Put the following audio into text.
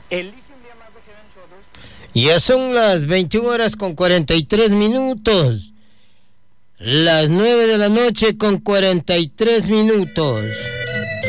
Ya son las 21 horas con 43 minutos. Las 9 de la noche con 43 minutos.